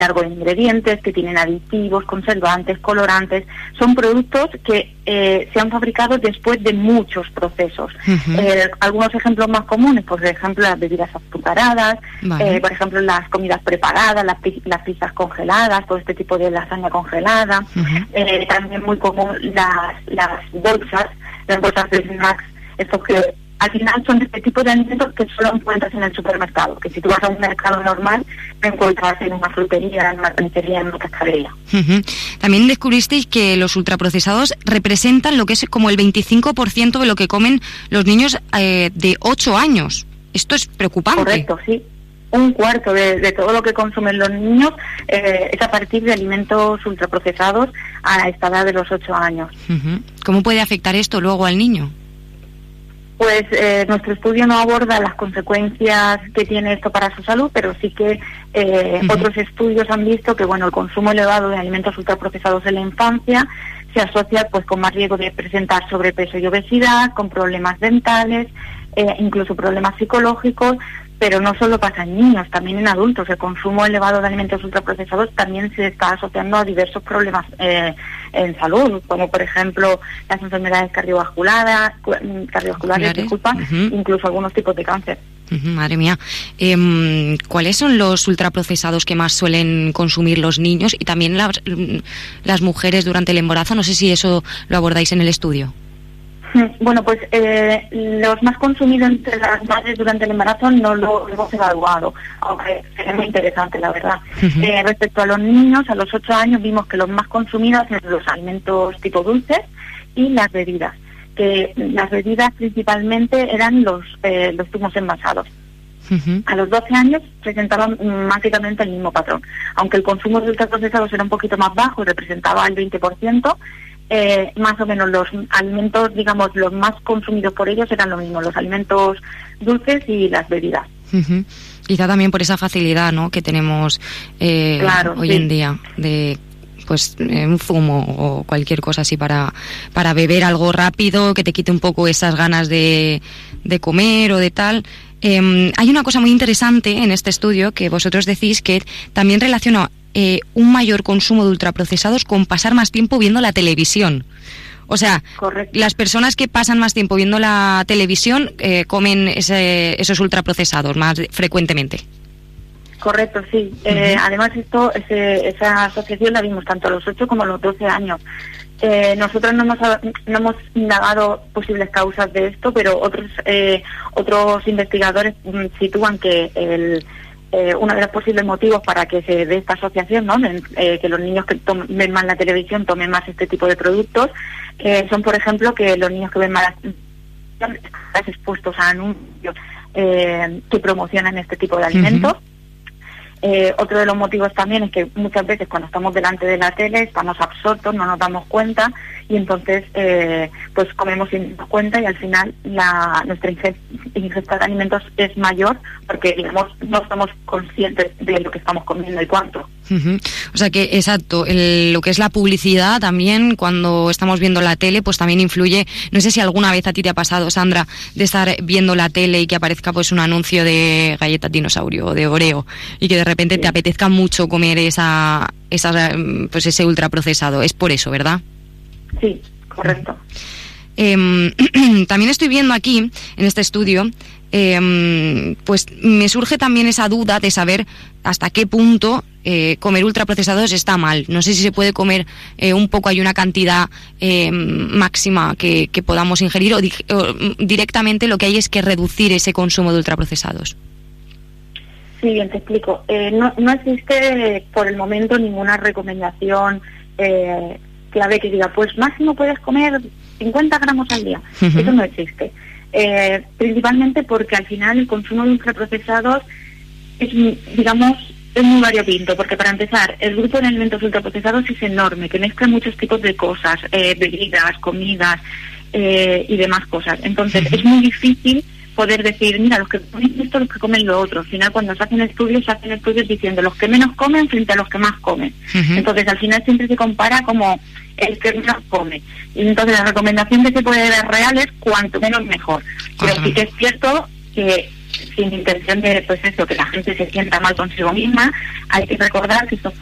largo de ingredientes, que tienen aditivos, conservantes, colorantes. Son productos que se han fabricado después de muchos procesos. Algunos ejemplos más comunes, por ejemplo, las bebidas azucaradas, por ejemplo, las comidas preparadas, las pizzas congeladas, todo este tipo de lasaña congelada. También muy común las bolsas de snacks, estos que al final son este tipo de alimentos que solo encuentras en el supermercado, que si tú vas a un mercado normal, te encuentras en una frutería, en una panicería, en una cascadería. También descubristeis que los ultraprocesados representan lo que es como el 25% de lo que comen los niños de 8 años. Esto es preocupante. Correcto, sí. Un cuarto de todo lo que consumen los niños es a partir de alimentos ultraprocesados a esta edad de los 8 años. ¿Cómo puede afectar esto luego al niño? Pues nuestro estudio no aborda las consecuencias que tiene esto para su salud, pero sí que otros estudios han visto que el consumo elevado de alimentos ultraprocesados en la infancia se asocia pues con más riesgo de presentar sobrepeso y obesidad, con problemas dentales, incluso problemas psicológicos. Pero no solo pasa en niños, también en adultos. El consumo elevado de alimentos ultraprocesados también se está asociando a diversos problemas en salud, como por ejemplo las enfermedades cardiovasculares, incluso algunos tipos de cáncer. Madre mía. ¿Cuáles son los ultraprocesados que más suelen consumir los niños y también las mujeres durante el embarazo? No sé si eso lo abordáis en el estudio. Bueno, pues los más consumidos entre las madres durante el embarazo no lo hemos evaluado, aunque es muy interesante, la verdad. Respecto a los niños, a los 8 años vimos que los más consumidos son los alimentos tipo dulces y las bebidas, que las bebidas principalmente eran los zumos envasados. A los 12 años presentaban básicamente el mismo patrón, aunque el consumo de ultraprocesados era un poquito más bajo, representaba el 20%. Más o menos los alimentos, digamos, los más consumidos por ellos eran lo mismo, los alimentos dulces y las bebidas. Quizá también por esa facilidad, ¿no?, que tenemos hoy en día de un zumo o cualquier cosa así para beber algo rápido que te quite un poco esas ganas de comer o de tal. Hay una cosa muy interesante en este estudio que vosotros decís que también relaciona un mayor consumo de ultraprocesados con pasar más tiempo viendo la televisión. O sea, correcto, las personas que pasan más tiempo viendo la televisión comen esos ultraprocesados más frecuentemente. Correcto, sí. Además, esa asociación la vimos tanto a los 8 como a los 12 años. Nosotros no hemos indagado posibles causas de esto, pero otros investigadores sitúan que uno de los posibles motivos para que se dé esta asociación, ¿no?, que los niños que ven más la televisión tomen más este tipo de productos, son, por ejemplo, que los niños que ven más están expuestos a anuncios que promocionan este tipo de alimentos. Otro de los motivos también es que muchas veces cuando estamos delante de la tele estamos absortos, no nos damos cuenta y entonces pues comemos sin darnos cuenta y al final nuestra ingesta de alimentos es mayor porque, digamos, no somos conscientes de lo que estamos comiendo y cuánto. O sea que, exacto, lo que es la publicidad también, cuando estamos viendo la tele, pues también influye. No sé si alguna vez a ti te ha pasado, Sandra, de estar viendo la tele y que aparezca pues un anuncio de galletas dinosaurio o de Oreo y que de repente te apetezca mucho comer ese ultraprocesado. Es por eso, ¿verdad? Sí, correcto. También estoy viendo aquí, en este estudio, pues me surge también esa duda de saber hasta qué punto comer ultraprocesados está mal. No sé si se puede comer un poco, hay una cantidad máxima que podamos ingerir o directamente lo que hay es que reducir ese consumo de ultraprocesados. Sí, bien, te explico. No existe por el momento ninguna recomendación clave que diga, pues máximo puedes comer 50 gramos al día. Eso no existe. Principalmente porque al final el consumo de ultraprocesados es muy variopinto, porque para empezar, el grupo de alimentos ultraprocesados es enorme, que mezcla muchos tipos de cosas, bebidas, comidas y demás cosas. Entonces es muy difícil poder decir, mira, los que comen esto, los que comen lo otro. Al final, cuando se hacen estudios diciendo los que menos comen frente a los que más comen. Entonces, al final siempre se compara como el que menos come. Y entonces la recomendación que se puede dar real es cuanto menos mejor. Pero sí que es cierto que sin intención de, pues eso, que la gente se sienta mal consigo misma. Hay que recordar que estos